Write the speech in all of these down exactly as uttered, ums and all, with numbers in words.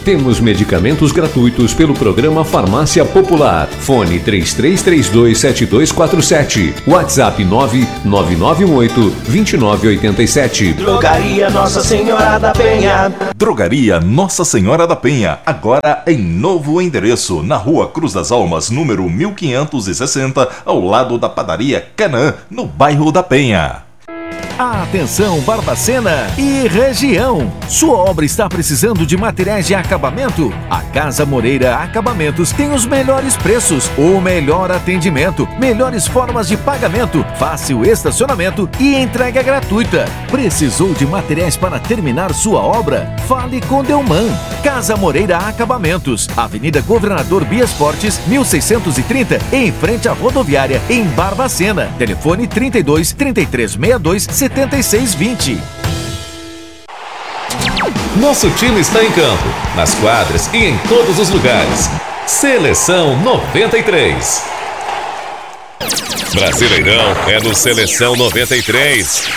Temos medicamentos gratuitos pelo programa Farmácia Popular. Fone três três três dois sete dois quatro sete. WhatsApp nove nove nove um oito dois nove oito sete. Drogaria Nossa Senhora da Penha. Drogaria Nossa Senhora da Penha, agora em novo endereço, na Rua Cruz das Almas, número mil quinhentos e sessenta, ao lado da Padaria Canaã, no bairro da Penha. Atenção, Barbacena e região! Sua obra está precisando de materiais de acabamento? A Casa Moreira Acabamentos tem os melhores preços, o melhor atendimento, melhores formas de pagamento, fácil estacionamento e entrega gratuita. Precisou de materiais para terminar sua obra? Fale com Delman. Casa Moreira Acabamentos, Avenida Governador Bias Fortes, mil seiscentos e trinta, em frente à rodoviária, em Barbacena. Telefone trinta e dois, trinta e três, sessenta e dois, setenta e seis, vinte. Nosso time está em campo, nas quadras e em todos os lugares. Seleção noventa e três. Brasileirão é no Seleção noventa e três.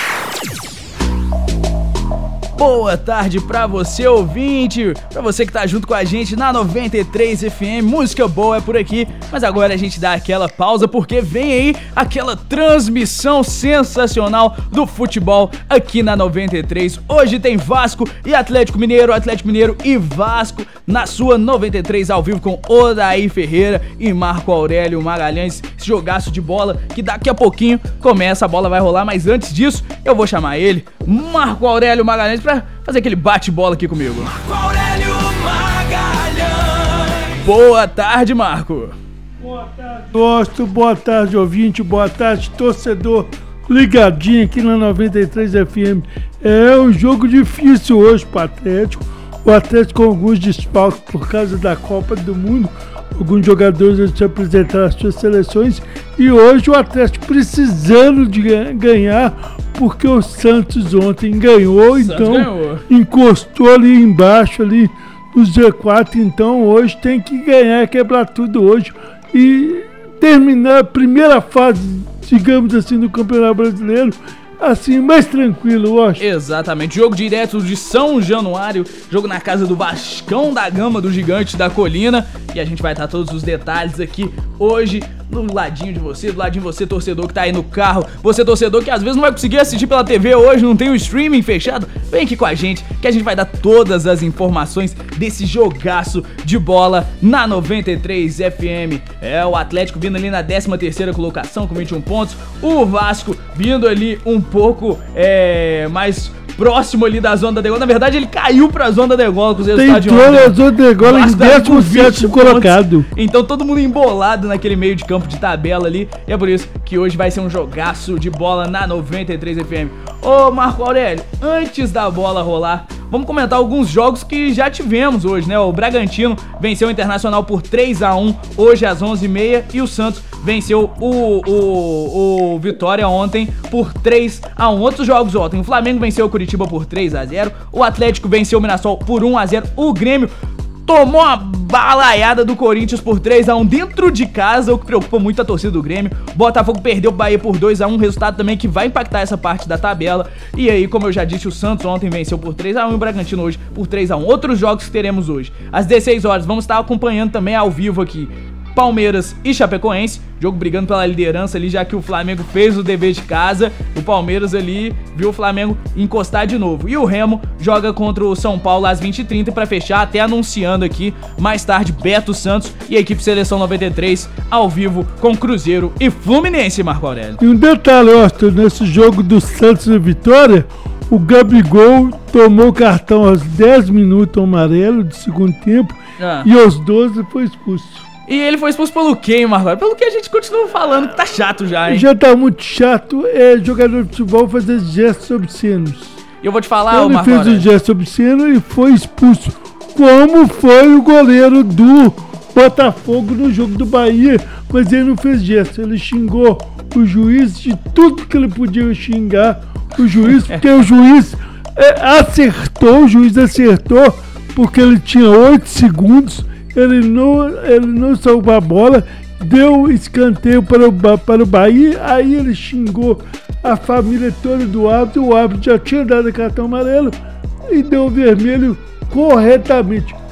Boa tarde pra você, ouvinte, pra você que tá junto com a gente na noventa e três F M, música boa é por aqui, mas agora a gente dá aquela pausa porque vem aí aquela transmissão sensacional do futebol aqui na noventa e três. Hoje tem Vasco e Atlético Mineiro, Atlético Mineiro e Vasco na sua noventa e três ao vivo com Odair Ferreira e Marco Aurélio Magalhães, esse jogaço de bola que daqui a pouquinho começa, a bola vai rolar, mas antes disso eu vou chamar ele, Marco Aurélio Magalhães, pra fazer aquele bate-bola aqui comigo. Marco Aurélio Magalhães. Boa tarde, Marco. Boa tarde, Gosto, boa tarde, ouvinte, boa tarde, torcedor ligadinho aqui na noventa e três F M. É um jogo difícil hoje para o Atlético. O Atlético com alguns desfalques por causa da Copa do Mundo. Alguns jogadores se apresentaram às suas seleções e hoje o Atlético precisando de ganhar porque o Santos ontem ganhou, Santos então ganhou. Encostou ali embaixo ali no Z quatro, então hoje tem que ganhar, quebrar tudo hoje e terminar a primeira fase, digamos assim, do Campeonato Brasileiro assim, mais tranquilo, eu acho. Exatamente, jogo direto de São Januário, jogo na casa do Vascão da Gama, do Gigante da Colina, e a gente vai estar todos os detalhes aqui hoje do ladinho de você, do ladinho de você, torcedor que tá aí no carro, você torcedor que às vezes não vai conseguir assistir pela T V hoje, não tem o streaming fechado, vem aqui com a gente que a gente vai dar todas as informações desse jogaço de bola na noventa e três F M. É, o Atlético vindo ali na décima terceira colocação com vinte e um pontos, o Vasco vindo ali um pouco é, mais próximo ali da zona da degola. Na verdade, ele caiu pra zona da degola com os resultados de ontem. Entrou na zona da degola em décimo sétimo colocado. Então todo mundo embolado naquele meio de campo de tabela ali. E é por isso que hoje vai ser um jogaço de bola na noventa e três F M. Ô Marco Aurélio, antes da bola rolar, vamos comentar alguns jogos que já tivemos hoje, né? O Bragantino venceu o Internacional por três a um hoje às onze e meia e o Santos venceu o, o, o Vitória ontem por três a um. Outros jogos ontem, o Flamengo venceu o Curitiba por três a zero, o Atlético venceu o Mirassol por um a zero, o Grêmio tomou uma balaiada do Corinthians por três a um dentro de casa, o que preocupa muito a torcida do Grêmio. Botafogo perdeu o Bahia por dois a um, resultado também que vai impactar essa parte da tabela. E aí, como eu já disse, o Santos ontem venceu por três a um e o Bragantino hoje por três a um. Outros jogos que teremos hoje. Às dezesseis horas, vamos estar acompanhando também ao vivo aqui Palmeiras e Chapecoense, jogo brigando pela liderança ali, já que o Flamengo fez o dever de casa, o Palmeiras ali viu o Flamengo encostar de novo. E o Remo joga contra o São Paulo às vinte e trinta para fechar, até anunciando aqui mais tarde Beto Santos e a equipe Seleção noventa e três ao vivo com Cruzeiro e Fluminense, Marco Aurélio. E um detalhe, Austin, nesse jogo do Santos e Vitória, o Gabigol tomou cartão aos dez minutos amarelo de segundo tempo ah. e aos doze foi expulso. E ele foi expulso pelo quê, Marco? Pelo que a gente continua falando que tá chato já, hein? Já tá muito chato, é jogador de futebol fazer gestos obscenos. E eu vou te falar, ele Marco fez Aurélio. um gesto obsceno e foi expulso. Como foi o goleiro do Botafogo no jogo do Bahia, mas ele não fez gesto, ele xingou o juiz de tudo que ele podia xingar o juiz, porque o juiz é, acertou, o juiz acertou, porque ele tinha oito segundos. Ele não, ele não salvou a bola, deu escanteio para o, para o Bahia, aí ele xingou a família toda do árbitro, o árbitro já tinha dado cartão amarelo e deu vermelho corretamente.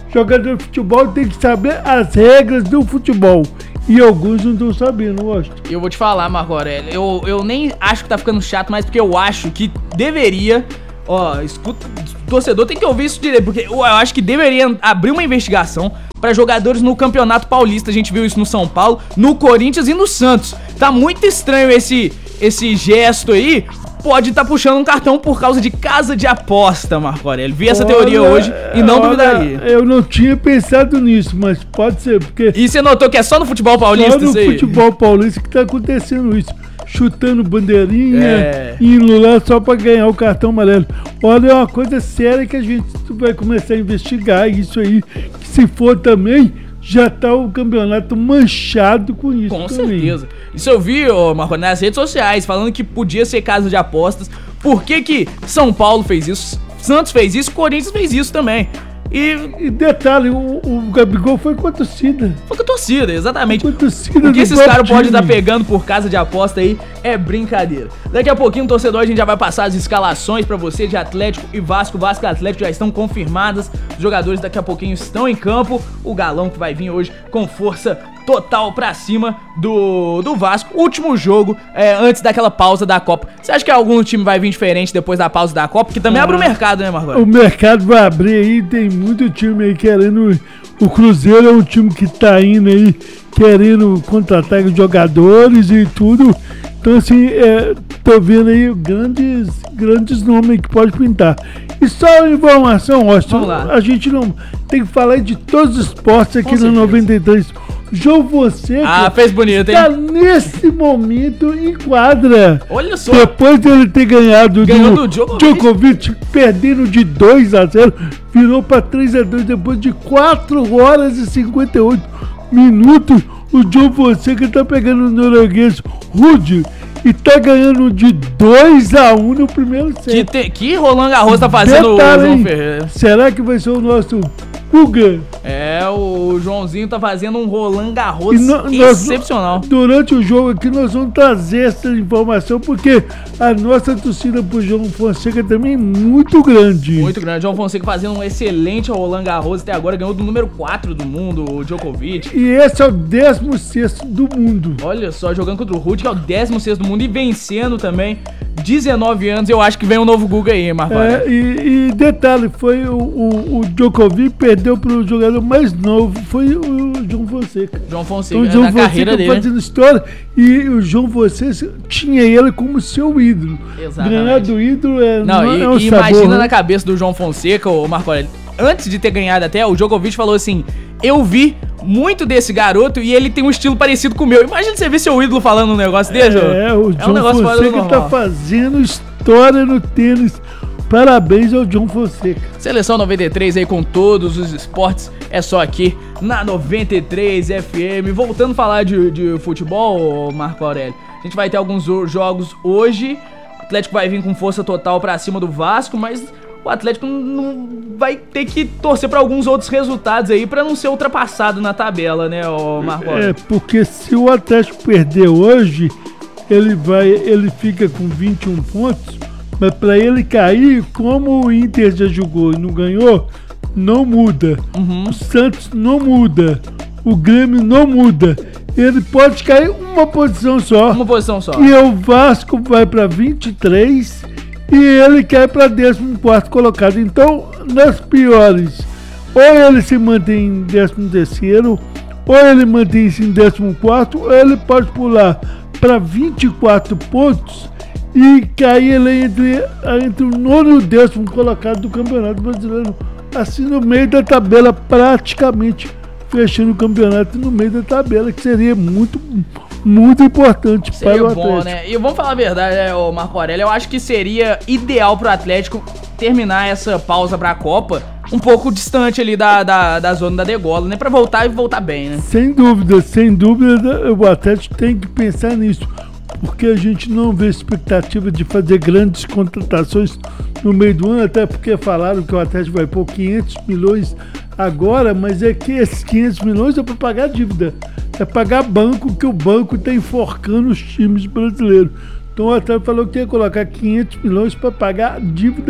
Jogador de futebol tem que saber as regras do futebol. E alguns não estão sabendo, Washington. Eu vou te falar, Marco Aurélio, eu, eu nem acho que tá ficando chato, mas porque eu acho que deveria... Ó, escuta, o torcedor tem que ouvir isso direito, porque eu acho que deveria abrir uma investigação para jogadores no Campeonato Paulista. A gente viu isso no São Paulo, no Corinthians e no Santos. Tá muito estranho esse, esse gesto aí. Pode estar tá puxando um cartão por causa de casa de aposta, Marco Aurélio. Vi essa olha, teoria hoje e não olha, duvidaria. Eu não tinha pensado nisso, mas pode ser, porque... E você notou que é só no futebol paulista só no isso aí? futebol paulista que tá acontecendo isso. Chutando bandeirinha, é. indo lá só pra ganhar o cartão amarelo. Olha, é uma coisa séria que a gente vai começar a investigar isso aí. Que se for também, já tá o campeonato manchado com isso. Com também. certeza. Isso eu vi, ô, Marco, nas redes sociais, falando que podia ser casa de apostas. Por que que São Paulo fez isso? Santos fez isso, Corinthians fez isso também. E, e detalhe, o, o Gabigol foi com a torcida. Foi com a torcida, exatamente. Foi com a torcida. O que esses caras podem estar pegando por casa de aposta aí é brincadeira. Daqui a pouquinho, torcedor, a gente já vai passar as escalações pra você de Atlético e Vasco. Vasco e Atlético já estão confirmadas. Os jogadores daqui a pouquinho estão em campo. O Galão que vai vir hoje com força total pra cima do, do Vasco. Último jogo é, antes daquela pausa da Copa. Você acha que algum time vai vir diferente depois da pausa da Copa? Que também ah, abre o mercado, né, Marcos? O mercado vai abrir aí, tem muito time aí querendo... O Cruzeiro é um time que tá indo aí, querendo contratar jogadores e tudo. Então, assim, é, tô vendo aí grandes, grandes nomes que pode pintar. E só uma informação, Austin, a gente não tem que falar de todos os esportes aqui no noventa e três. João Fonseca ah, fez bonito, hein? Tá nesse momento em quadra. Olha só. Depois dele ter ganhado Ganhou do, do Djokovic. Djokovic, perdendo de dois a zero, virou para três a dois depois de quatro horas e cinquenta e oito minutos. O João Fonseca tá pegando o norueguês Ruud e tá ganhando de dois a um no primeiro set. Que, te, que Roland Garros tá fazendo Detalhe, o João Ferreira? Será que vai ser o nosso Guga? É, o Joãozinho tá fazendo um Roland Garros no, excepcional. Nós, durante o jogo aqui nós vamos trazer essa informação porque a nossa torcida pro João Fonseca também é muito grande. Muito grande. João Fonseca fazendo um excelente Roland Garros até agora, ganhou do número quatro do mundo, o Djokovic. E esse é o décimo sexto do mundo. Olha só, jogando contra o Ruud, que é o décimo sexto do mundo e vencendo também. dezenove anos, eu acho que vem um novo Guga aí, Marco. É, e, e detalhe, foi o, o, o Djokovic perdeu pro jogador mais novo, foi o João Fonseca. João Fonseca, então, João na Fonseca carreira dele. fazendo história e o João Fonseca tinha ele como seu ídolo. Exatamente. Ganhar do ídolo é, não, não e, é um e sabor, imagina né? na cabeça do João Fonseca, o Marco Aurélio, antes de ter ganhado até, o Djokovic falou assim, eu vi muito desse garoto e ele tem um estilo parecido com o meu. Imagina você ver seu ídolo falando um negócio desse. É, o é João um negócio Fonseca tá fazendo história no tênis. Parabéns ao João Fonseca. Seleção noventa e três aí com todos os esportes, é só aqui na noventa e três F M. Voltando a falar de, de futebol, Marco Aurélio, a gente vai ter alguns jogos hoje. O Atlético vai vir com força total pra cima do Vasco, mas o Atlético não vai ter que torcer pra alguns outros resultados aí pra não ser ultrapassado na tabela, né, Marco Aurélio? É, porque se o Atlético perder hoje, ele vai, ele fica com vinte e um pontos. Mas pra ele cair, como o Inter já jogou e não ganhou, não muda. Uhum. O Santos não muda. O Grêmio não muda. Ele pode cair uma posição só. Uma posição só. E o Vasco vai pra vinte e três e ele cai pra décimo quarto colocado. Então, nas piores, ou ele se mantém em décimo terceiro, ou ele mantém-se em décimo quarto, ou ele pode pular pra vinte e quatro pontos e cair ele entre, entre o nono e o décimo colocado do Campeonato Brasileiro. Assim, no meio da tabela, praticamente fechando o campeonato no meio da tabela, que seria muito, muito importante seria para o bom, Atlético. Né? E vamos falar a verdade, né, ô Marco Aurélio, eu acho que seria ideal pro Atlético terminar essa pausa pra Copa um pouco distante ali da, da, da zona da degola, né? Pra voltar e voltar bem, né? Sem dúvida, sem dúvida, o Atlético tem que pensar nisso. Porque a gente não vê expectativa de fazer grandes contratações no meio do ano, até porque falaram que o Atlético vai pôr quinhentos milhões agora, mas é que esses quinhentos milhões é para pagar a dívida, é pagar banco, que o banco está enforcando os times brasileiros. Então o Atlético falou que ia colocar quinhentos milhões para pagar a dívida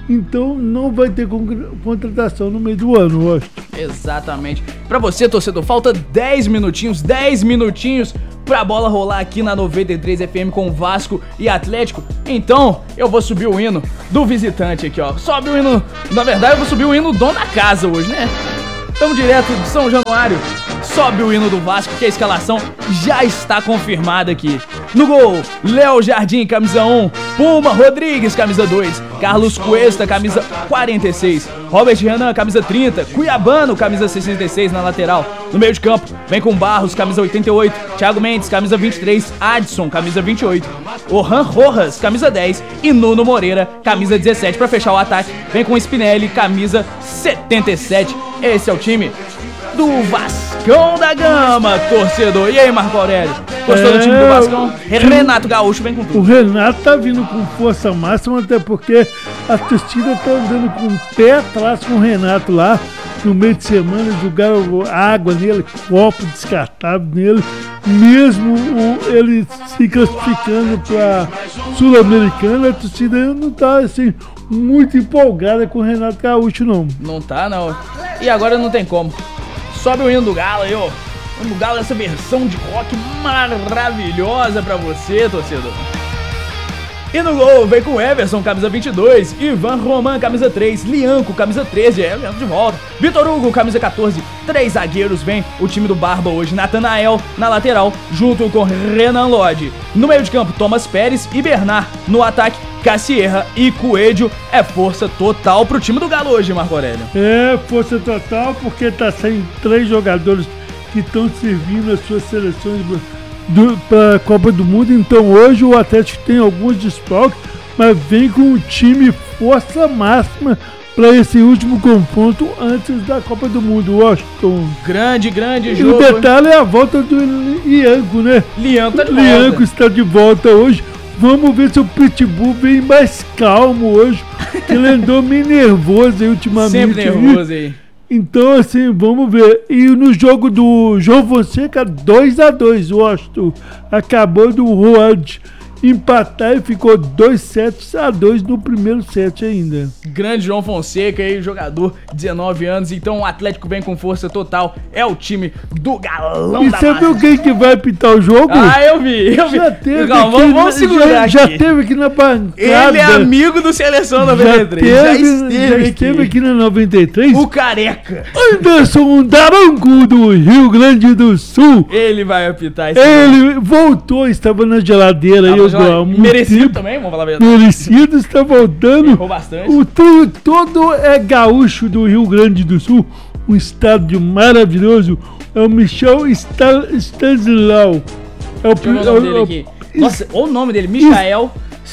então não vai ter con- contratação no meio do ano, eu acho. Exatamente. Pra você, torcedor, falta dez minutinhos, dez minutinhos pra bola rolar aqui na noventa e três F M com Vasco e Atlético. Então, eu vou subir o hino do visitante aqui, ó. Sobe o hino, na verdade eu vou subir o hino do dono da casa hoje, né? Tamo direto de São Januário. Sobe o hino do Vasco, que a escalação já está confirmada aqui. No gol, Léo Jardim, camisa um. Puma Rodrigues, camisa dois. Carlos Cuesta, camisa quarenta e seis. Robert Renan, camisa trinta. Cuiabano, camisa sessenta e seis na lateral. No meio de campo, vem com Barros, camisa oitenta e oito. Thiago Mendes, camisa vinte e três. Adson, camisa vinte e oito. Orhan Rojas, camisa dez. E Nuno Moreira, camisa dezessete. Pra fechar o ataque, vem com Spinelli, camisa setenta e sete. Esse é o time do Vascão da Gama, torcedor. E aí, Marco Aurélio? Gostou É, do time do Vascão? Renato Gaúcho vem com O tudo. Renato tá vindo com força máxima, até porque a torcida tá andando com o pé atrás com o Renato lá. No meio de semana jogaram água nele, copo descartável nele. Mesmo o- ele se classificando pra Sul-Americana, a torcida não tá assim muito empolgada com o Renato Gaúcho, não. Não tá, não. E agora não tem como. Sobe o hino do Galo aí, ó. O hino do Galo, essa versão de rock maravilhosa pra você, torcedor. E no gol, vem com Everson, camisa vinte e dois, Ivan Roman, camisa três, Lianco, camisa treze, é, Lianco de volta, Vitor Hugo, camisa catorze, três zagueiros, vem o time do Barba hoje, Natanael na lateral, junto com Renan Lodge. No meio de campo, Thomas Pérez e Bernard. No ataque, Cassierra e Coelho. É força total pro time do Galo hoje, Marco Aurélio. É força total, porque tá sem três jogadores que estão servindo as suas seleções para a Copa do Mundo. Então hoje o Atlético tem alguns desfalques, mas vem com o time força máxima para esse último confronto antes da Copa do Mundo, Washington. Grande, grande E jogo. o detalhe é a volta do Lianco, né? Lianco tá de Lianco volta. está de volta hoje. Vamos ver se o Pitbull vem mais calmo hoje, que ele andou meio nervoso aí ultimamente. Sempre nervoso aí. Então, assim, vamos ver. E no jogo do João Fonseca, dois a dois, Washington. Acabou do Road empatar e ficou dois sets a dois no primeiro set ainda. Grande João Fonseca aí, jogador, dezenove anos. Então o Atlético vem com força total. É o time do Galão E da você viu Massa. quem que vai pitar o jogo? Ah, eu vi, eu vi. já teve Calma, aqui, vamos, vamos segurar já, já aqui. teve aqui na bancada. Ele é amigo do Seleção noventa e três. Já, teve, esteve, já aqui. esteve aqui na noventa e três. O Careca. Anderson Daronco do Rio Grande do Sul. Ele vai apitar esse jogo. Ele voltou, estava na geladeira. Tava aí, jogando- há muito Merecido tempo. também, vamos falar a verdade. Merecido, está voltando. Errou bastante. O trio todo é gaúcho do Rio Grande do Sul. Um estádio maravilhoso. É o Michel Stan- Stanislau. É o, Deixa eu ver o é nome o- dele é o- aqui. Nossa, olha o nome dele, Michael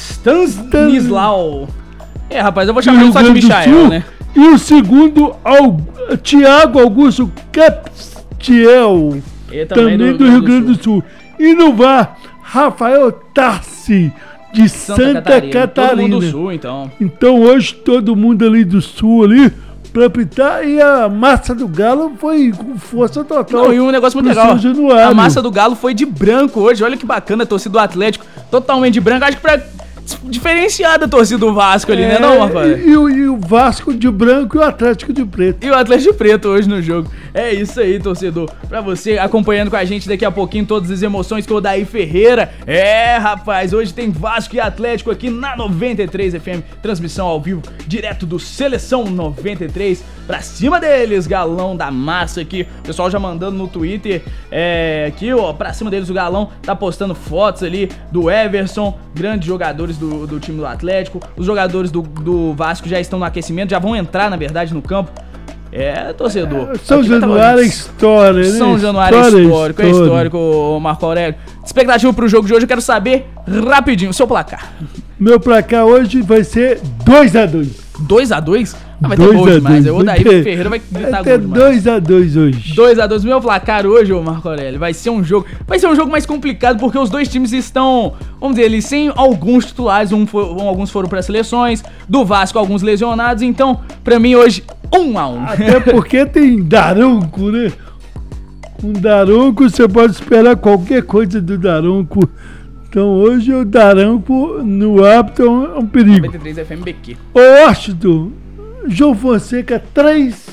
Stanislau. É, rapaz, eu vou do chamar ele Rio só de Grande do Michael, Sul. né? E o segundo, Au- Tiago Augusto Capstiel. Ele Também, do, Rio Grande do Sul. E no V A R, Rafael Tassi, de Santa, Catarina. Todo mundo do Sul, então. Então hoje todo mundo ali do Sul ali pra apitar, e a massa do Galo foi com força total. Não, e um negócio muito pro legal. São Januário. A massa do Galo foi de branco hoje. Olha que bacana a torcida do Atlético. Totalmente de branco. Acho que pra diferenciar da torcida do Vasco ali, né, não, Marco Aurélio? e, e o- e o Vasco de branco e o Atlético de preto. E o Atlético de Preto hoje no jogo. É isso aí, torcedor. Pra você acompanhando com a gente daqui a pouquinho todas as emoções com o Odair Ferreira. É, rapaz, hoje tem Vasco e Atlético aqui na noventa e três F M. Transmissão ao vivo, direto do Seleção noventa e três. Pra cima deles, Galão da Massa aqui. O pessoal já mandando no Twitter. É, aqui, ó, pra cima deles o Galão tá postando fotos ali do Everson. Grandes jogadores do, do time do Atlético. Os jogadores do, do Vasco já estão no aquecimento, já vão entrar, na verdade, no campo. É, torcedor. São Aqui tá Januário é falando- história, né? São Januário é História, histórico, é história. histórico, ô Marco Aurélio. Expectativa pro jogo de hoje, eu quero saber rapidinho, o seu placar. Meu placar hoje vai ser dois a dois. dois a dois? Ah, vai ter dois gol a demais, dois. aí o Odair Ferreira vai gritar Vai gol ter demais. dois a dois hoje. dois a dois, meu placar hoje, ô Marco Aurélio, vai ser um jogo, vai ser um jogo mais complicado porque os dois times estão, vamos dizer, ali sem alguns titulares, um foi, um, alguns foram para seleções, do Vasco alguns lesionados, então, pra mim hoje, um a um. Até porque tem Daronco, né? Com Daronco você pode esperar qualquer coisa do Daronco. Então hoje o Daranco no hábito é um, é um perigo. noventa e três F M B Q. Washington, João Fonseca três,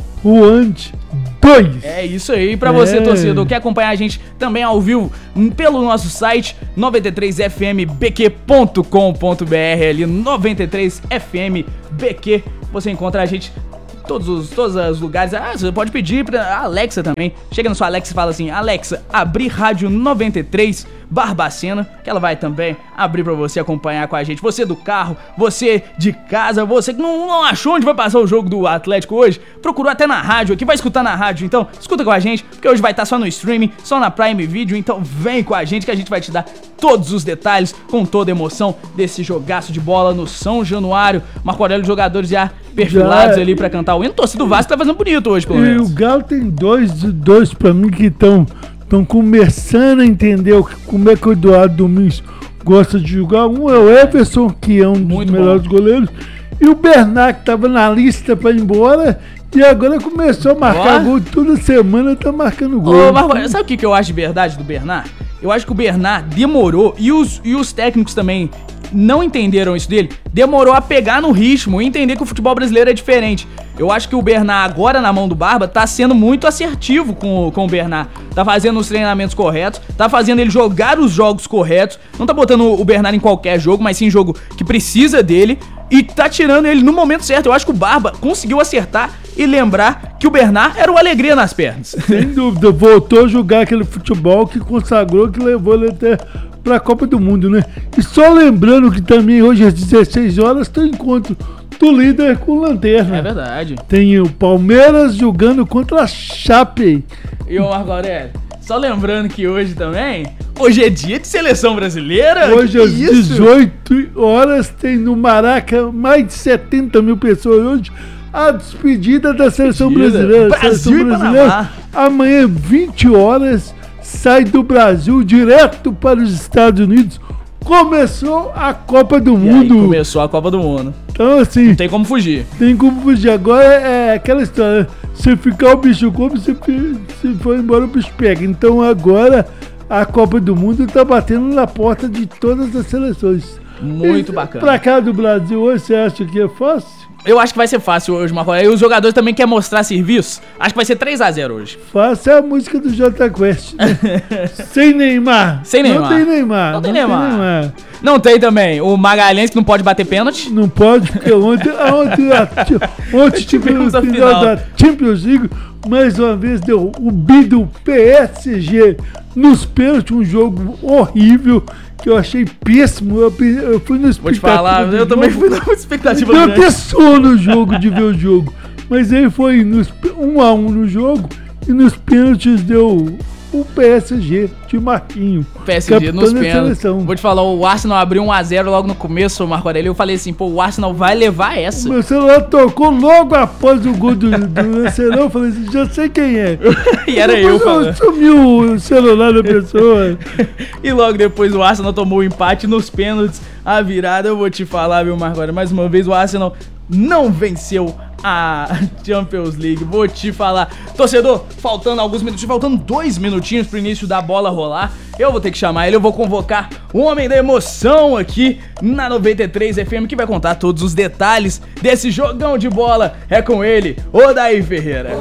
Ruande dois. É isso aí, pra você, É. torcedor, quer acompanhar a gente também ao vivo pelo nosso site noventa e três F M B Q ponto com ponto B R, ali noventa e três F M B Q, você encontra a gente todos os, todos os lugares. Ah, você pode pedir pra Alexa também. Chega na sua Alexa e fala assim: Alexa, abrir rádio noventa e três Barbacena, que ela vai também abrir pra você acompanhar com a gente. Você do carro, você de casa, você que não, não achou onde vai passar o jogo do Atlético hoje, procurou até na rádio aqui, vai escutar na rádio, então escuta com a gente, porque hoje vai estar só no streaming, só na Prime Video, então vem com a gente que a gente vai te dar todos os detalhes, com toda a emoção desse jogaço de bola no São Januário. Marco Aurélio, jogadores já perfilados Já. ali pra cantar o hino. Torcida do Vasco tá fazendo bonito hoje, pelo E menos. o Galo tem dois, dois pra mim que estão estão começando a entender o que- como é que o Eduardo Domingos gosta de jogar. Um é o Everson, que é um dos Muito melhores goleiros, e o Bernard, que estava na lista para ir embora, e agora começou a marcar Ó. gol toda semana, tá marcando gol. Ô, Marco, sabe o que, que eu acho de verdade do Bernard? Eu acho que o Bernard demorou, e os, e os técnicos também não entenderam isso dele, demorou a pegar no ritmo e entender que o futebol brasileiro é diferente. Eu acho que o Bernard, agora na mão do Barba, tá sendo muito assertivo com, o- com o Bernard. Tá fazendo os treinamentos corretos, tá fazendo ele jogar os jogos corretos, não tá botando o Bernard em qualquer jogo, mas sim em jogo que precisa dele, e tá tirando ele no momento certo. Eu acho que o Barba conseguiu acertar e lembrar que o Bernard era o alegria nas pernas. Sem dúvida, voltou a jogar aquele futebol que consagrou, que levou ele até pra Copa do Mundo, né? E só lembrando que também hoje às dezesseis horas tem encontro do líder com o Lanterna. É verdade. Tem o Palmeiras jogando contra a Chape. E o Marco Aurélio, só lembrando que hoje também, hoje é dia de seleção brasileira. Hoje Que às isso? dezoito horas tem no Maraca mais de setenta mil pessoas hoje. A despedida da seleção Despedida. brasileira. Brasil seleção e brasileira. Panamá. Amanhã, vinte horas, sai do Brasil direto para os Estados Unidos. Começou a Copa do E aí Mundo. começou a Copa do Mundo. Então, assim, Não tem como fugir. tem como fugir. Agora é aquela história: se ficar o bicho come, se, se for embora o bicho pega. Então agora a Copa do Mundo tá batendo na porta de todas as seleções. Muito E bacana. Pra cá do Brasil hoje, você acha que é fácil? Eu acho que vai ser fácil hoje, Marco Aurélio. E os jogadores também querem mostrar serviço. Acho que vai ser três a zero hoje. Fácil é a música do Jota Quest, né? Sem Neymar. Sem Neymar. Não tem Neymar. Não tem Neymar. Neymar. Não tem também o Magalhães, que não pode bater pênalti. Não pode, porque ontem, ontem, a- ontem tivemos Tivemos a a final final. da Champions League, mais uma vez deu o bi do P S G nos pênaltis, um jogo horrível, que eu achei péssimo. Eu, pe- eu fui no Vou te expectativa falar, do eu também jogo. fui na expectativa Deu grande. até sono no jogo de ver o jogo. Mas aí foi nos, um a um no jogo, e nos pênaltis deu o P S G de Marquinho. P S G capitão nos da pênaltis. seleção. Vou te falar, o Arsenal abriu um a zero logo no começo, Marco Aurélio. Eu falei assim, pô, o Arsenal vai levar essa. Meu celular tocou logo após o gol do, do Lancerão. Eu falei assim, já sei quem é. E era eu Depois falando. Sumiu o celular da pessoa. E logo depois o Arsenal tomou o empate nos pênaltis, a virada. Eu vou te falar, viu, Marco Aurélio, mais uma vez o Arsenal não venceu a Champions League. Vou te falar, torcedor, faltando alguns minutos, faltando dois minutinhos pro início da bola rolar, eu vou ter que chamar ele, eu vou convocar o homem da emoção aqui na noventa e três F M, que vai contar todos os detalhes desse jogão de bola. É com ele, Odair Ferreira.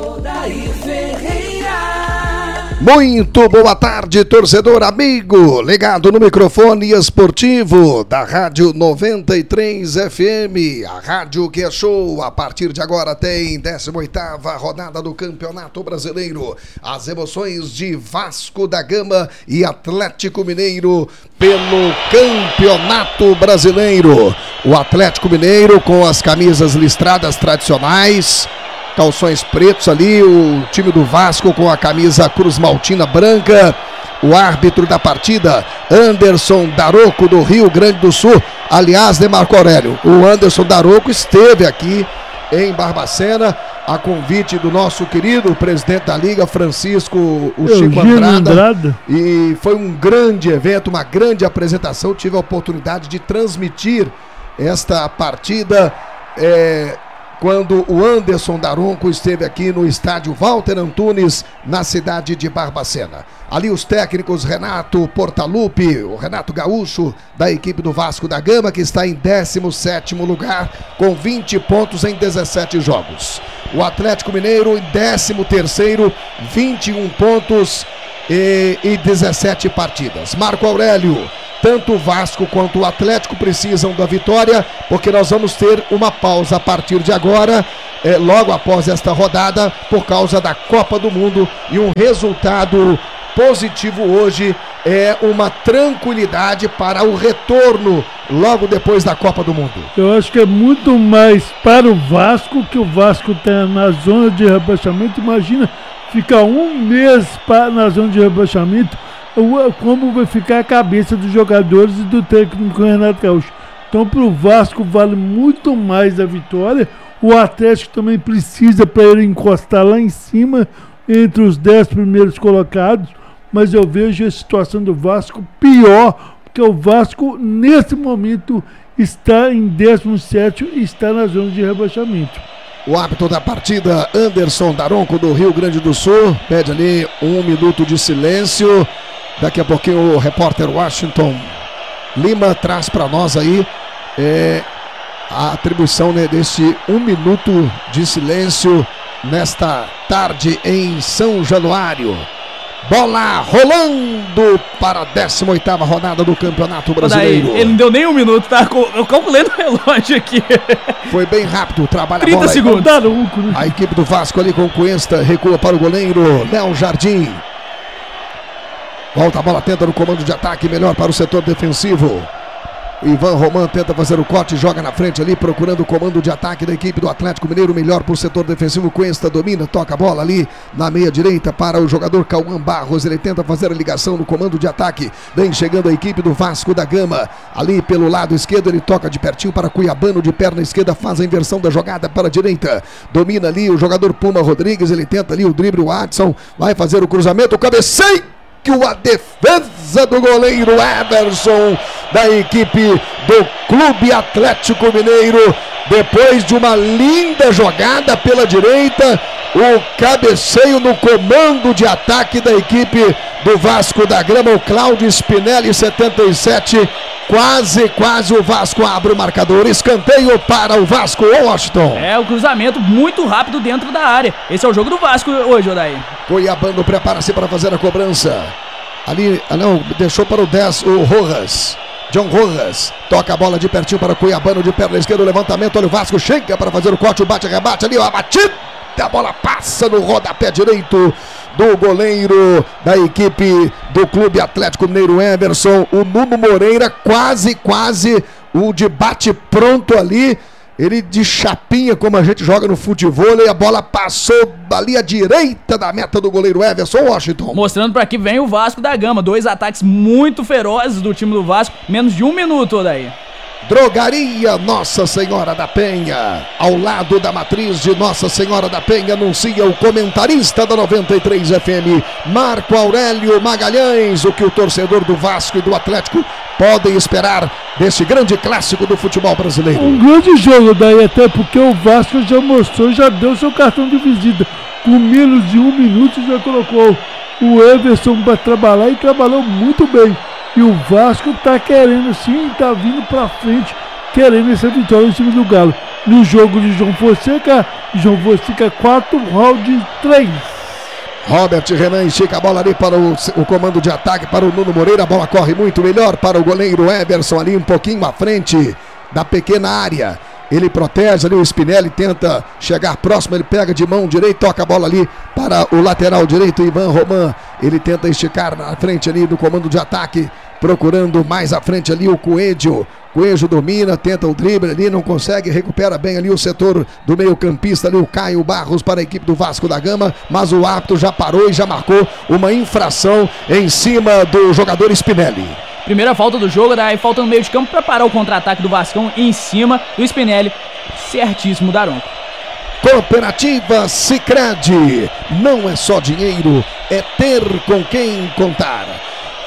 Muito boa tarde, torcedor amigo, ligado no microfone esportivo da Rádio noventa e três F M, a rádio que é show. A partir de agora tem décima oitava rodada do Campeonato Brasileiro, as emoções de Vasco da Gama e Atlético Mineiro pelo Campeonato Brasileiro. O Atlético Mineiro com as camisas listradas tradicionais, calções pretos ali, o time do Vasco com a camisa Cruz Maltina branca. O árbitro da partida, Anderson Daroco, do Rio Grande do Sul. Aliás, né, Marco Aurélio, o Anderson Daroco esteve aqui em Barbacena a convite do nosso querido presidente da Liga, Francisco o Chico Eugênio Andrada. Andrada. E foi um grande evento, uma grande apresentação. Tive a oportunidade de transmitir esta partida é, quando o Anderson Daronco esteve aqui no estádio Walter Antunes, na cidade de Barbacena. Ali os técnicos Renato Portaluppi, o Renato Gaúcho, da equipe do Vasco da Gama, que está em décimo sétimo lugar, com vinte pontos em dezessete jogos. O Atlético Mineiro em décimo terceiro, vinte e um pontos e, e dezessete partidas. Marco Aurélio, tanto o Vasco quanto o Atlético precisam da vitória, porque nós vamos ter uma pausa a partir de agora, é, logo após esta rodada, por causa da Copa do Mundo, e um resultado positivo hoje é uma tranquilidade para o retorno logo depois da Copa do Mundo. Eu acho que é muito mais para o Vasco, que o Vasco está na zona de rebaixamento. Imagina ficar um mês pra, na zona de rebaixamento, como vai ficar a cabeça dos jogadores e do técnico Renato Gaúcho. Então para o Vasco vale muito mais a vitória. O Atlético também precisa para ele encostar lá em cima, entre os dez primeiros colocados, mas eu vejo a situação do Vasco pior, porque o Vasco nesse momento está em décimo sétimo e está na zona de rebaixamento. O árbitro da partida, Anderson Daronco, do Rio Grande do Sul, pede ali um minuto de silêncio. Daqui a pouquinho o repórter Washington Lima traz para nós aí é, a atribuição, né, desse um minuto de silêncio nesta tarde em São Januário. Bola rolando para a décima oitava rodada do Campeonato Brasileiro. Daí, ele não deu nem um minuto, tá? Eu calculei no relógio aqui. Foi bem rápido, trabalha trinta a bola segundos. Aí. A equipe do Vasco ali com o Cuesta recua para o goleiro Léo Jardim. Volta a bola, tenta no comando de ataque, melhor para o setor defensivo. Ivan Roman tenta fazer o corte, joga na frente ali, procurando o comando de ataque da equipe do Atlético Mineiro, melhor para o setor defensivo. Cuesta domina, toca a bola ali na meia direita para o jogador Cauã Barros, ele tenta fazer a ligação no comando de ataque, vem chegando a equipe do Vasco da Gama, ali pelo lado esquerdo, ele toca de pertinho para Cuiabano, de perna esquerda, faz a inversão da jogada para a direita, domina ali o jogador Puma Rodrigues, ele tenta ali o drible, o Adson vai fazer o cruzamento, o cabeceio, a defesa do goleiro Everson da equipe do Clube Atlético Mineiro, depois de uma linda jogada pela direita, o cabeceio no comando de ataque da equipe do Vasco da Gama, o Cláudio Spinelli, setenta e sete, quase, quase o Vasco abre o marcador, escanteio para o Vasco, Washington. É, o cruzamento muito rápido dentro da área, esse é o jogo do Vasco hoje, Odair. Cuiabano prepara-se para fazer a cobrança, ali, ah não, deixou para o dez, o Rojas. John Rojas, toca a bola de pertinho para o Cuiabano, de perna esquerda, o levantamento, olha o Vasco, chega para fazer o corte, o bate-rebate ali, ó, a batida, a bola passa no rodapé direito do goleiro da equipe do Clube Atlético Mineiro, Everson, o Nuno Moreira, quase, quase o de bate pronto ali, ele de chapinha, como a gente joga no futebol, e a bola passou ali à direita da meta do goleiro Everson, Washington. Mostrando para que vem o Vasco da Gama, dois ataques muito ferozes do time do Vasco, menos de um minuto daí. Drogaria Nossa Senhora da Penha, ao lado da matriz de Nossa Senhora da Penha, anuncia o comentarista da noventa e três F M, Marco Aurélio Magalhães, o que o torcedor do Vasco e do Atlético podem esperar desse grande clássico do futebol brasileiro. Um grande jogo daí, até porque o Vasco já mostrou, já deu seu cartão de visita, com menos de um minuto já colocou o Everson para trabalhar e trabalhou muito bem. E o Vasco tá querendo sim, tá vindo pra frente, querendo essa vitória em cima do Galo. No jogo de João Fonseca, João Fonseca quatro, round três. Robert Renan estica a bola ali para o, o comando de ataque, para o Nuno Moreira, a bola corre muito melhor para o goleiro Everson ali um pouquinho à frente da pequena área. Ele protege ali, o Spinelli tenta chegar próximo, ele pega de mão direita, toca a bola ali para o lateral direito, Ivan Roman. Ele tenta esticar na frente ali do comando de ataque, procurando mais à frente ali o Coelho. Coelho domina, tenta o drible ali, não consegue, recupera bem ali o setor do meio campista ali, o Caio Barros para a equipe do Vasco da Gama, mas o árbitro já parou e já marcou uma infração em cima do jogador Spinelli. Primeira falta do jogo, daí falta no meio de campo para parar o contra-ataque do Vascão em cima do Spinelli, certíssimo Daronco. Cooperativa Sicredi, não é só dinheiro, é ter com quem contar.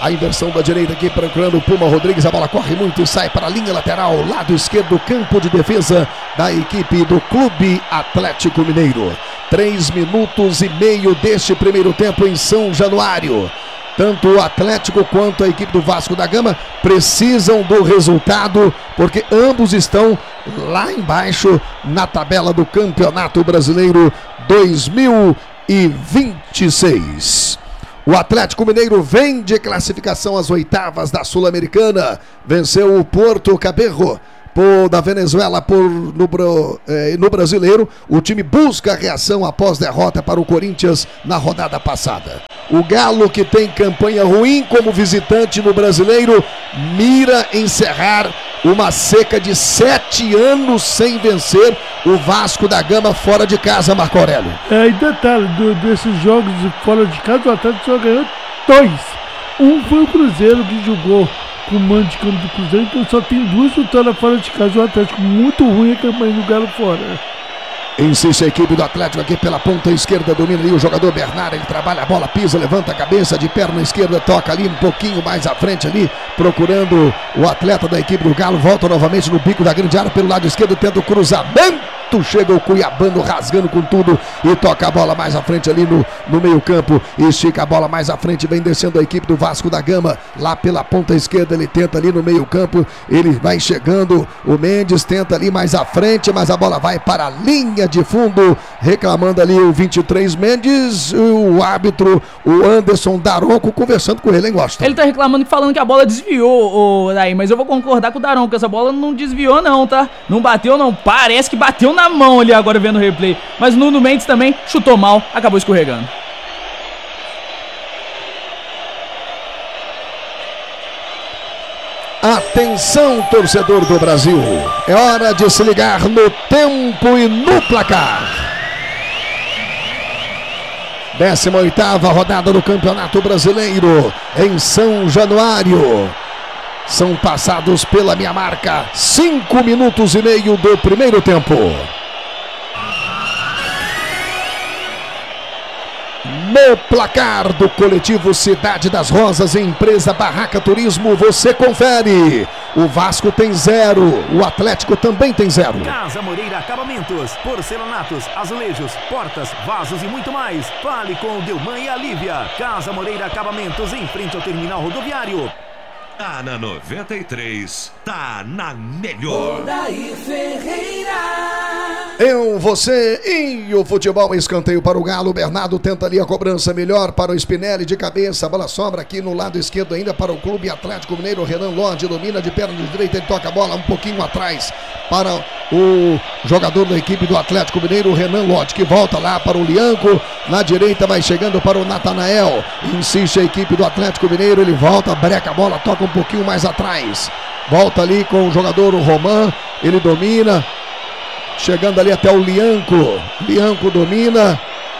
A inversão da direita aqui procurando o Puma Rodrigues. A bola corre muito e sai para a linha lateral, lado esquerdo, campo de defesa da equipe do Clube Atlético Mineiro. Três minutos e meio deste primeiro tempo em São Januário. Tanto o Atlético quanto a equipe do Vasco da Gama precisam do resultado, porque ambos estão lá embaixo na tabela do Campeonato Brasileiro dois mil e vinte e seis. O Atlético Mineiro vem de classificação às oitavas da Sul-Americana. Venceu o Porto Cabello por, da Venezuela por, no, eh, no Brasileiro. O time busca a reação após derrota para o Corinthians na rodada passada. O Galo, que tem campanha ruim como visitante no Brasileiro, mira encerrar uma seca de sete anos sem vencer o Vasco da Gama fora de casa, Marco Aurélio. É, e detalhe, do, desses jogos de fora de casa, o Atlético só ganhou dois. Um foi o Cruzeiro, que jogou com o mando de campo do Cruzeiro, então só tem duas vitórias fora de casa. O Atlético muito ruim a campanha do Galo fora. Insiste a equipe do Atlético aqui pela ponta esquerda, domina ali o jogador Bernardo, ele trabalha a bola, pisa, levanta a cabeça de perna esquerda, toca ali um pouquinho mais à frente ali, procurando o atleta da equipe do Galo, volta novamente no bico da grande área pelo lado esquerdo, tenta o cruzamento, chega o Cuiabano rasgando com tudo e toca a bola mais à frente ali no, no meio campo, estica a bola mais à frente, vem descendo a equipe do Vasco da Gama, lá pela ponta esquerda, ele tenta ali no meio campo, ele vai chegando, o Mendes tenta ali mais à frente, mas a bola vai para a linha de fundo, reclamando ali o vinte e três Mendes, o árbitro, o Anderson Daronco, conversando com ele, hein, Washington? Ele tá reclamando e falando que a bola desviou, o Daí, mas eu vou concordar com o Daronco, essa bola não desviou não, tá? Não bateu não, parece que bateu na mão ali agora vendo o replay, mas Nuno Mendes também chutou mal, acabou escorregando. Atenção, torcedor do Brasil, é hora de se ligar no tempo e no placar. décima oitava rodada do Campeonato Brasileiro em São Januário. São passados pela minha marca cinco minutos e meio do primeiro tempo. No placar do coletivo Cidade das Rosas, empresa Barraca Turismo, você confere. O Vasco tem zero, o Atlético também tem zero. Casa Moreira Acabamentos, porcelanatos, azulejos, portas, vasos e muito mais. Fale com o Delman e a Lívia. Casa Moreira Acabamentos, em frente ao terminal rodoviário. Tá na noventa e três, tá na melhor. Daí Ferreira. Eu, você e o futebol, escanteio para o Galo. Bernardo tenta ali a cobrança melhor para o Spinelli de cabeça. A bola sobra aqui no lado esquerdo ainda para o Clube Atlético Mineiro. Renan Lodge domina de perna de direita, ele toca a bola um pouquinho atrás para o jogador da equipe do Atlético Mineiro, Renan Lodge, que volta lá para o Lianco. Na direita vai chegando para o Natanael. Insiste a equipe do Atlético Mineiro, ele volta, breca a bola, toca um pouquinho mais atrás. Volta ali com o jogador o Roman, ele domina. Chegando ali até o Lianco. Lianco domina.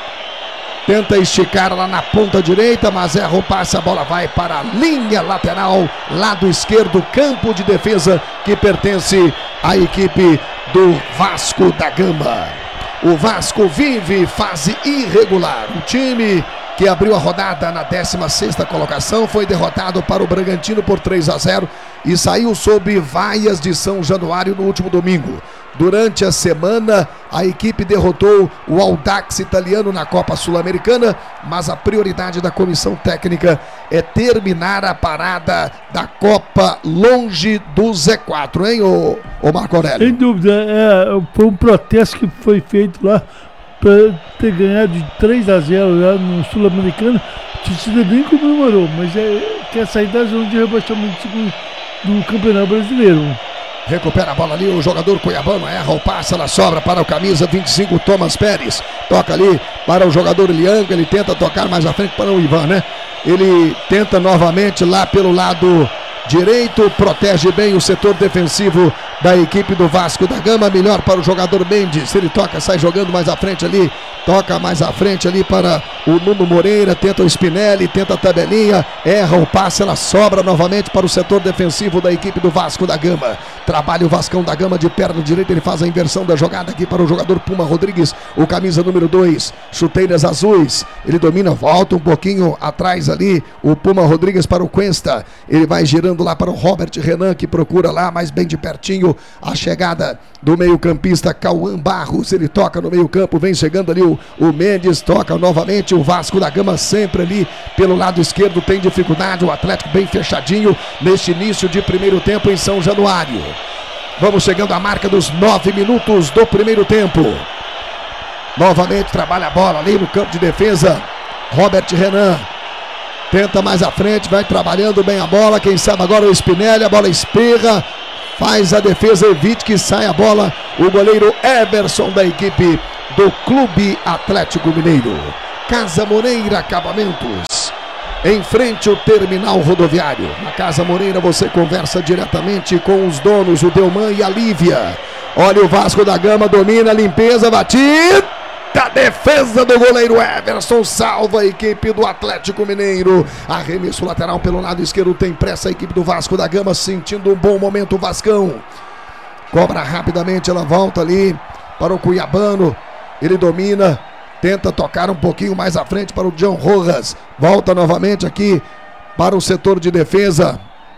Tenta esticar lá na ponta direita, mas erra o passe, a bola vai para a linha lateral, lado esquerdo, campo de defesa que pertence à equipe do Vasco da Gama. O Vasco vive fase irregular. O time que abriu a rodada na décima sexta colocação foi derrotado para o Bragantino por três a zero e saiu sob vaias de São Januário no último domingo. Durante a semana, a equipe derrotou o Audax italiano na Copa Sul-Americana, mas a prioridade da comissão técnica é terminar a parada da Copa longe do Z quatro, hein, ô, ô Marco Aurélio? Sem dúvida, é, foi um protesto que foi feito lá para ter ganhado de três a zero lá no Sul-Americano. A torcida nem comemorou, mas é, quer sair da zona de rebaixamento do Campeonato Brasileiro. Recupera a bola ali, o jogador cuiabano erra o passe, ela sobra para o camisa vinte e cinco, Thomas Pérez. Toca ali para o jogador Lianco, ele tenta tocar mais à frente para o Ivan, né? Ele tenta novamente lá pelo lado direito, protege bem o setor defensivo da equipe do Vasco da Gama, melhor para o jogador Mendes, ele toca, sai jogando mais à frente ali, toca mais à frente ali para o Nuno Moreira, tenta o Spinelli, tenta a tabelinha, erra o passe, ela sobra novamente para o setor defensivo da equipe do Vasco da Gama. Trabalha o Vascão da Gama de perna direita, ele faz a inversão da jogada aqui para o jogador Puma Rodrigues, o camisa número dois, chuteiras azuis, ele domina, volta um pouquinho atrás ali, o Puma Rodrigues para o Cuesta, ele vai girando lá para o Robert Renan, que procura lá, mais bem de pertinho, a chegada do meio-campista Cauã Barros, ele toca no meio-campo, vem chegando ali o, o Mendes, toca novamente o Vasco da Gama, sempre ali pelo lado esquerdo, tem dificuldade, o Atlético bem fechadinho neste início de primeiro tempo em São Januário. Vamos chegando à marca dos nove minutos do primeiro tempo. Novamente trabalha a bola ali no campo de defesa, Robert Renan tenta mais à frente, vai trabalhando bem a bola, quem sabe agora o Spinelli, a bola espirra, faz a defesa, evite que saia a bola, o goleiro Everson da equipe do Clube Atlético Mineiro. Casa Moreira Acabamentos, em frente ao terminal rodoviário. Na Casa Moreira você conversa diretamente com os donos, o Delman e a Lívia. Olha o Vasco da Gama, domina, limpeza, batida, a defesa do goleiro Everson salva a equipe do Atlético Mineiro. Arremesso lateral pelo lado esquerdo, tem pressa a equipe do Vasco da Gama, sentindo um bom momento o Vascão. Cobra rapidamente, ela volta ali para o Cuiabano, ele domina, tenta tocar um pouquinho mais à frente para o John Rojas, volta novamente aqui para o setor de defesa,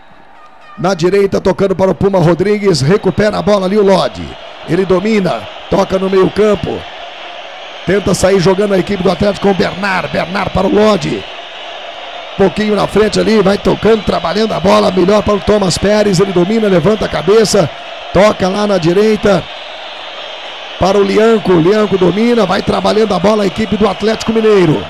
na direita tocando para o Puma Rodrigues, recupera a bola ali o Lodi, ele domina, toca no meio campo, tenta sair jogando a equipe do Atlético com o Bernard, Bernard para o Lodi, pouquinho na frente ali, vai tocando, trabalhando a bola, melhor para o Thomas Pérez, ele domina, levanta a cabeça, toca lá na direita para o Lianco, o Lianco domina, vai trabalhando a bola a equipe do Atlético Mineiro.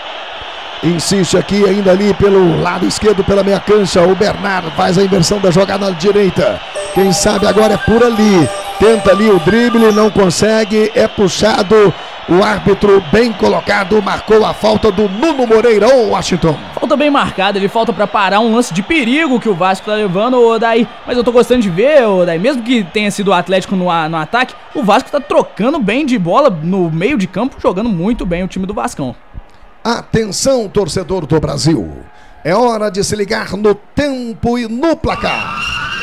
Insiste aqui ainda ali pelo lado esquerdo, pela meia cancha, o Bernardo faz a inversão da jogada na direita. Quem sabe agora é por ali, tenta ali o drible, não consegue, é puxado, o árbitro bem colocado, marcou a falta do Nuno Moreira, ô Washington. Falta bem marcada, ele falta pra parar um lance de perigo que o Vasco tá levando, ô Daí, mas eu tô gostando de ver, ô Daí, mesmo que tenha sido o Atlético no, no ataque, o Vasco tá trocando bem de bola no meio de campo, jogando muito bem o time do Vascão. Atenção, torcedor do Brasil, é hora de se ligar no tempo e no placar.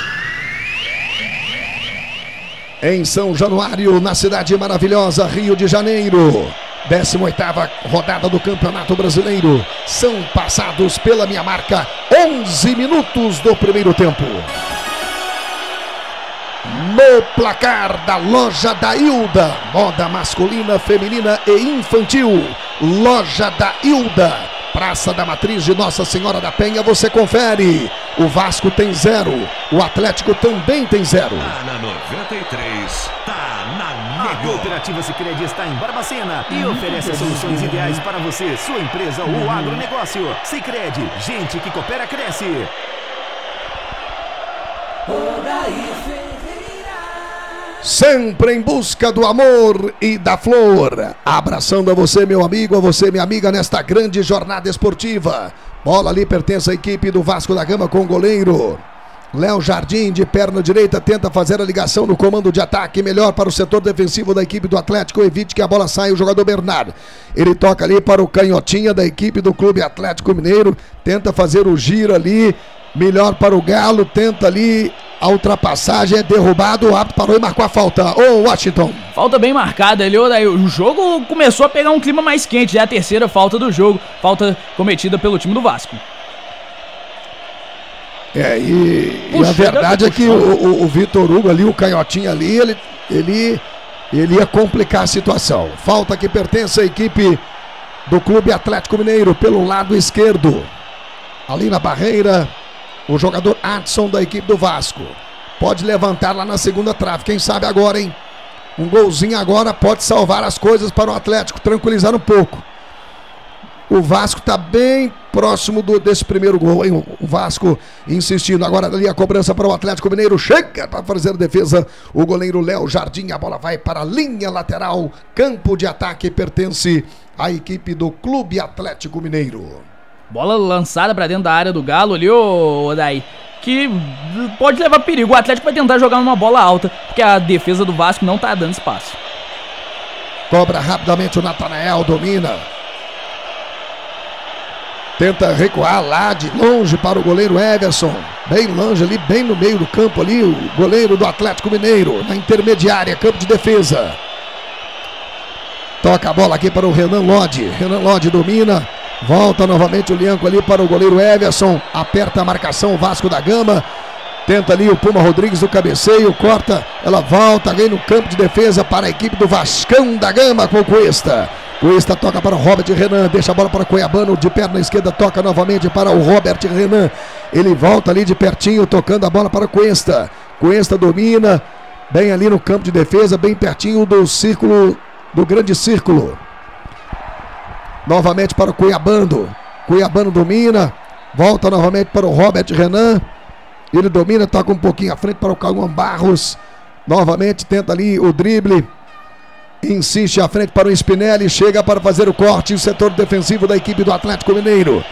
Em São Januário, na cidade maravilhosa Rio de Janeiro, décima oitava rodada do Campeonato Brasileiro, são passados pela minha marca onze minutos do primeiro tempo. No placar da Loja da Hilda, moda masculina, feminina e infantil, Loja da Hilda, Praça da Matriz de Nossa Senhora da Penha, você confere. O Vasco tem zero, o Atlético também tem zero. Tá na noventa e três, tá na A Cooperativa Sicredi está em Barbacena e oferece as soluções ideais para você, sua empresa ou agronegócio. Sicredi, gente que coopera, cresce. Sempre em busca do amor e da flor. Abraçando a você, meu amigo, a você, minha amiga, nesta grande jornada esportiva. Bola ali pertence à equipe do Vasco da Gama com o goleiro Léo Jardim, de perna direita, tenta fazer a ligação no comando de ataque, melhor para o setor defensivo da equipe do Atlético, evite que a bola saia o jogador Bernardo. Ele toca ali para o canhotinha da equipe do Clube Atlético Mineiro, tenta fazer o giro ali, melhor para o Galo, tenta ali a ultrapassagem, é derrubado, o árbitro parou e marcou a falta. Ô Washington. Falta bem marcada ali, o jogo começou a pegar um clima mais quente, já é a terceira falta do jogo, falta cometida pelo time do Vasco. É, e, Puxa, e a verdade é que o, o, o Vitor Hugo ali, o canhotinho ali, ele, ele, ele ia complicar a situação. Falta que pertence à equipe do Clube Atlético Mineiro pelo lado esquerdo. Ali na barreira, o jogador Adson da equipe do Vasco. Pode levantar lá na segunda trave, quem sabe agora, hein? Um golzinho agora pode salvar as coisas para o Atlético, tranquilizar um pouco. O Vasco está bem próximo do, desse primeiro gol, hein? O Vasco insistindo. Agora ali a cobrança para o Atlético Mineiro. Chega para fazer a defesa o goleiro Léo Jardim. A bola vai para a linha lateral. Campo de ataque pertence à equipe do Clube Atlético Mineiro. Bola lançada para dentro da área do Galo ali, ô Daí, que pode levar perigo. O Atlético vai tentar jogar uma bola alta, porque a defesa do Vasco não está dando espaço. Cobra rapidamente o Natanael, domina. Tenta recuar lá de longe para o goleiro Everson. Bem longe ali, bem no meio do campo ali, o goleiro do Atlético Mineiro, na intermediária, campo de defesa. Toca a bola aqui para o Renan Lodge. Renan Lodge domina. Volta novamente o Lianco ali para o goleiro Everson. Aperta a marcação o Vasco da Gama. Tenta ali o Puma Rodrigues do cabeceio. Corta, ela volta ali no campo de defesa para a equipe do Vascão da Gama com o Cuesta. Cuesta toca para o Robert Renan. Deixa a bola para o Cuiabano de perna esquerda. Toca novamente para o Robert Renan. Ele volta ali de pertinho, tocando a bola para o Cuesta. Cuesta domina. Bem ali no campo de defesa, bem pertinho do círculo, do grande círculo. Novamente para o Cuiabano. Cuiabano domina. Volta novamente para o Robert Renan. Ele domina, toca um pouquinho à frente para o Cauã Barros. Novamente tenta ali o drible. Insiste à frente para o Spinelli. Chega para fazer o corte. O setor defensivo da equipe do Atlético Mineiro.